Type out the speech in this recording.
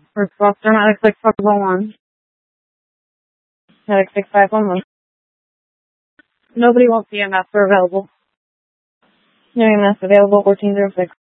Response Dramatic 6511. Medic 6511. Nobody wants EMS. They're available. No EMS available 1406.